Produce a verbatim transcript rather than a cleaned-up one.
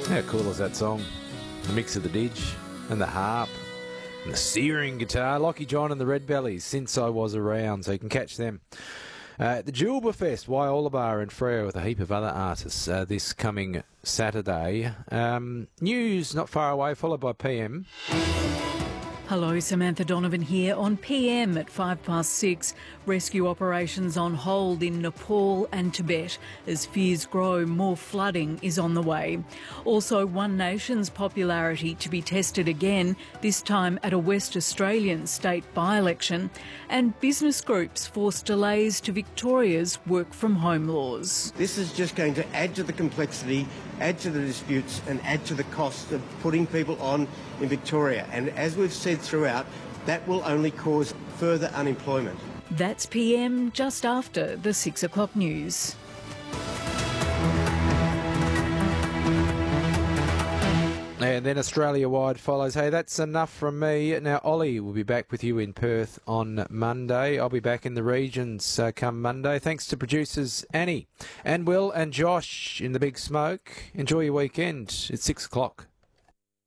How cool is that song? The mix of the didge and the harp and the searing guitar. Lockie John and the Red Bellies, Since I Was Around, so you can catch them. Uh, the Julba Fest, Waiolabar and Freo with a heap of other artists uh, this coming Saturday. Um, news not far away, followed by P M. Hello, Samantha Donovan here. On P M at five past six, rescue operations on hold in Nepal and Tibet. As fears grow, more flooding is on the way. Also, One Nation's popularity to be tested again, this time at a West Australian state by-election. And business groups force delays to Victoria's work-from-home laws. This is just going to add to the complexity, add to the disputes and add to the cost of putting people on in Victoria. And as we've said throughout, that will only cause further unemployment. That's P M just after the six o'clock news. And then Australia-wide follows. Hey, that's enough from me. Now, Ollie will be back with you in Perth on Monday. I'll be back in the regions uh, come Monday. Thanks to producers Annie and Will and Josh in the Big Smoke. Enjoy your weekend. It's six o'clock.